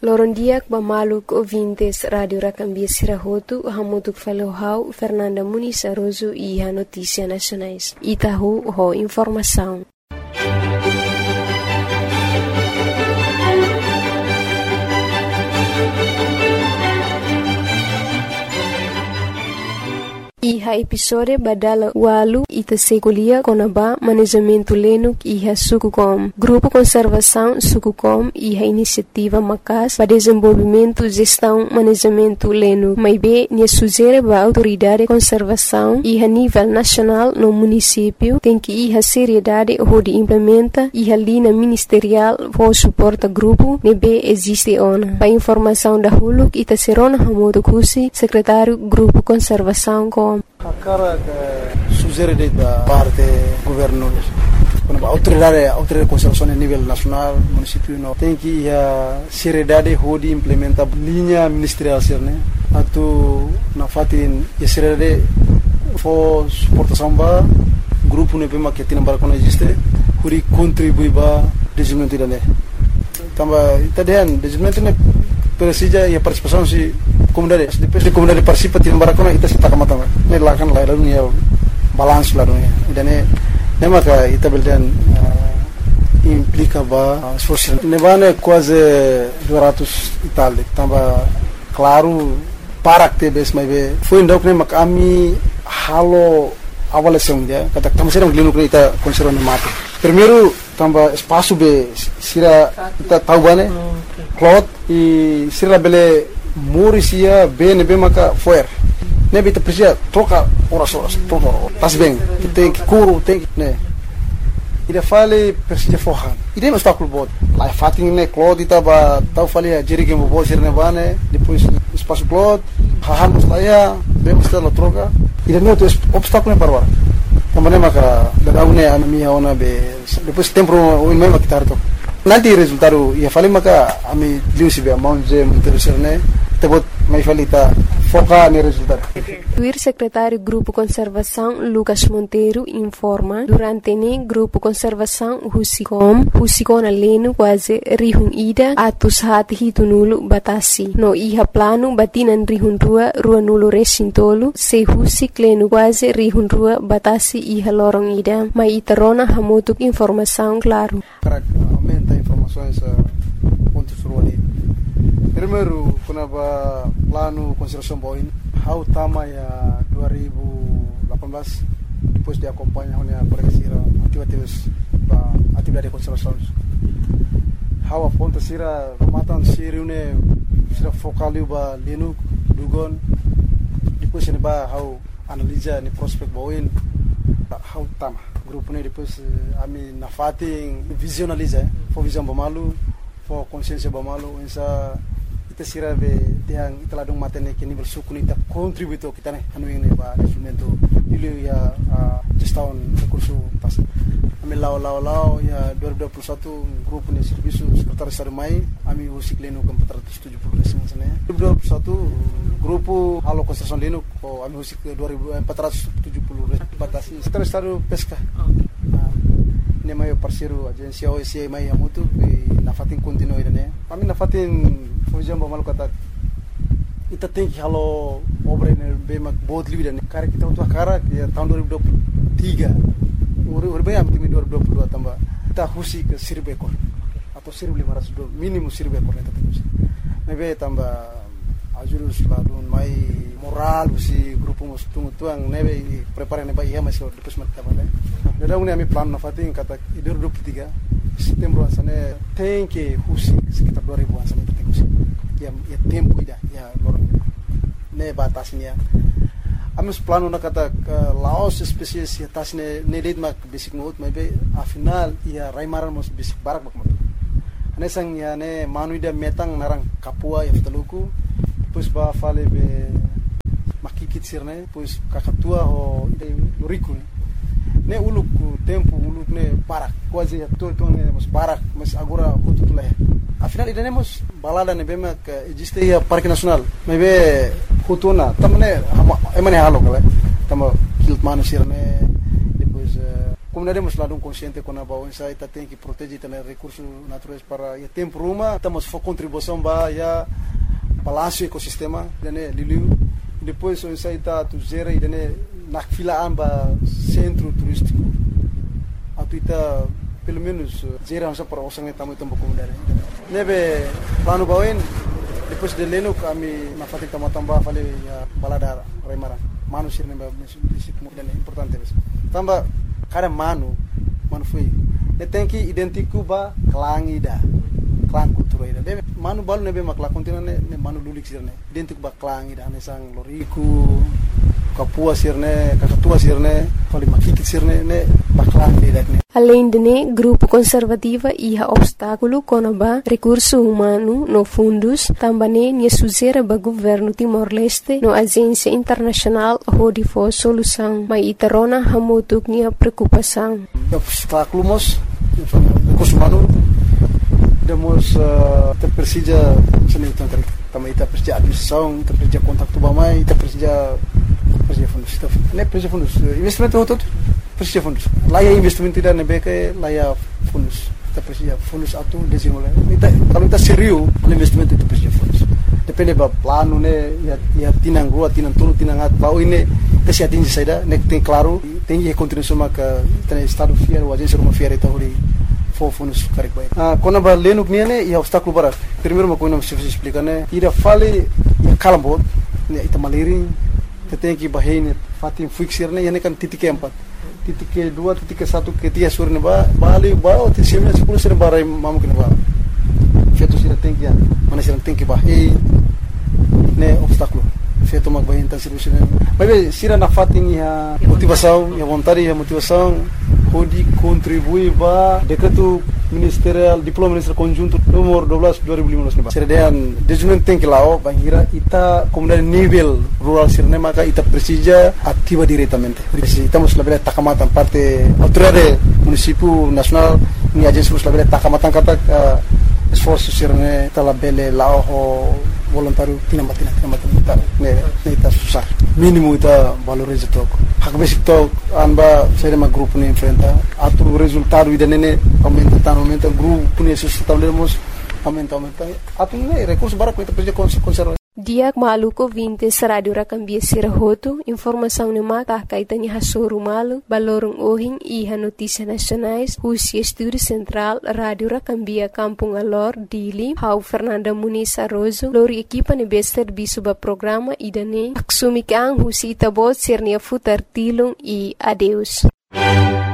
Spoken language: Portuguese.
Lorondiak bamaluk ouvintes Radio Racambia Sirahotu, hamutuk falohau Fernanda Muniz Aroso e a Notícia Nacionais. Itahu ho informação. Iha episode badala walu ita segulia konaba manejamento lenuk iha Sukucom. Grupo Conservação Sukucom iha iniciativa macas para desenvolvimento, gestão, manejamento lenuk. Maibe nia sugere ba autoridade de conservação iha nível nacional no município tem que iha seriedade onde implementa iha linha ministerial for suporta grupo nebe existe ona. Para informação da huluk ita serona hamodo kusi secretário Grupo Conservação com a cara sugere da parte governo a autoridade de conservação a nível nacional, município não tem que a seriedade de implementar linha ministerial né atu na fatin a seriedade for suportação ba grupo ne bema que tem para quando existe huri contribui ba desenvolvimento da né tamba itadian desenvolvimento ne precisa e a participação se comunidade depois de comunidade participa tem para quando ita sita kamata ne lakan la dunia balance la dunia idane ne maka ita beldan implica ba esforço ne bane quase 200 Itália tamba claro para que bes mai be foi ndok ne mak ami halo avaliação dia kata tamo serão glino que ita conserva ne mate primeiro tamba espaço be sira ita tahu bane cloth e sira bele Murisia bem maka fuer nebe te precisa troca horas tas bem tem que curo tem que né ida fale precisa forran ida não está com bot lá fatin né cloth ita ba tau fale a jeri que mo bo sirne bane depois espaço cloth hahan mustaya bem mustala troca ida não tem obstáculo né para também maka da une a minha ona be depois tempo o mesmo que tarto nanti resultado ia fale maka ami liusi be amount je interessar né tebut mai falita foca no resultado. O secretário Grupo Conservação Lucas Monteiro informa durante o Grupo Conservação Husicom aleno quase rihun ida atus hati hitunulu batasi no iha plano batinan rihun rua nulu resintolu se husik leno quase rihun rua batasi iha lorong ida mai iterona hamutuk informação claro. Aumenta informações pontos ruali. Primeiro, quando plano conservação boin, how tama ya 2018 depois de acompanhar a progressira atividade de conservação. How a ponta sira matan siri une sira focali ba linu dugon depois ne ba how analisa ni prospect boin how tama grupo ne depois ami na fatin visualiza for visão bamalu for consciência bamalu essa ita sira be tiang ita ladung matene ke nível suku ita contributo kita ne anu ini ba instrumento ili ya gestão recurso tas ami lao ya 2021 grupo ne serviço secretário estado mai ami husik leno com 470 residentes ne 2021 grupo halo construção leno ko ami husik 2470 batasi secretário estado pesca ne mai parceiro agência OSCE mai amutu na fatin continue ne ami na fatin fujam bamal kata ita tem que halo obra ne be mak बहुत livre ne cara kita untuk cara ya tahun 2023 uri be am timi 2022 tambah kita husi ke 1000 ekor atau 1500 minimum 1000 ekor ne tadi nebe tambah ajurus ladun mai moral si grupo mustung tuang nebe prepare ne ba iya masih depois mat tabale dalam ni ami plan na fatin kata 2023 setembro sana tem que husi sekitar 2000 sana tem husi ya tempo ida ya lorong ne batasnya amus plano na kata laos spesies ya tasne ne lid mak basic note maybe a final ya raimaran mos basic barak mak ane sang ya ne manuida metang narang kapua ya teluku pues ba fale be makikit sirne pues kakatua ho luriku ne uluk tempo uluk ne barak quase ya to ne mos barak mas agora hututula afinal iremos balada ne bema que existe ya parque nacional maybe hutuna tamne emane halo kala tamo kilt manusir ne depois comunidade mas lá consciente quando a bau insai tá tem que proteger também recursos naturais para o tempo ruma estamos for contribuição ba ya balanço ecosistema dane liliu depois o insai tá tu zera e dane na fila amba centro turístico atuita pelo menos zera asa para osang tamu tempo comunidade nebe plano bauin depois de leno kami na fatik tambah fale ya balada remara manusia nebe disitu dan importante tambah kada manu foi tem que identificar ba klangida klang kultura ida de manu balu nebe makla kontinene ne manu lulik sirne identificar ba klangida ne sang loriku kapua sirne kakatua sirne fali makikit sirne ne baklang ida ne. Além de ne, grupo conservativa ia obstáculo conaba recurso humano no fundos, também ne suzera ba governo Timor-Leste no agência internacional hodi for solução, mas itarona hamutuk nia preocupação. Obstáculo mos recurso humano demos terprecisa seni tangkari também ita precisa administração, ita precisa contato bamai, ita precisa fundos, ne precisa fundos, investimento todo precisa fundos. Lá é investimento tidak nebeke, lá é fundos. Kita precisa fundos atu desenvolver. Kalau kita serius, investimento itu precisa fundos. Depende ba plano ne ya tinang rua, tinang tulu, tinang at bau ini tesi atingi saida, ne tem claro, tem que contribuição maka tem estado fiar, o agência uma fiar itu hori for fundos karik baik. Quando ba leno ne ya obstáculo para. Primeiro uma coisa não se explica ne, ira fale ya kalambot, ne ita maliring, tem que bahin fatim fixir ne, ya ne kan titik keempat. Titik kedua, titik ke satu, ketiga sur ne ba bali ba tisimnya 10 sur barai mamu kena ba. Feto sira tem que mana sira tem que bahin ne obstáculo. Feto mag bahin tan serviço ne. Mas sira na fatim ya motivação, ya vontade, ya motivação pode contribuir ba decreto ministerial diploma ministerial conjunto nomor 12 2015 ba. Sira dean desenvolvimento tem que lao bangira ita comunidade nível rural sirne maka ita precisa ativa diretamente. Estamos labela takamatan parte autoridade município nacional ni agência labela takamatan kata esforço sirne talabele lao voluntário tinambatina ne ita susah mínimo ita valoriza tok hak basic tok anba serema grupo ni enfrenta atu resultado ida nene aumenta grupo ni sustentamos aumenta atu ne recurso bara ita precisa conservar. Diak maluko 20 Radio Rakambia Sirahoto, informação ni maka kaitani hasuru malu, balorong ohing iha notícia nacionais, Husi Estúdio Central, Radio Rakambia Kampung Alor, Dili, Hau Fernanda Muniz Arrozo, lori equipa ni bester bisuba programa idane, aksumikang Husi Itabot Sirnia Futar Tilung e adeus.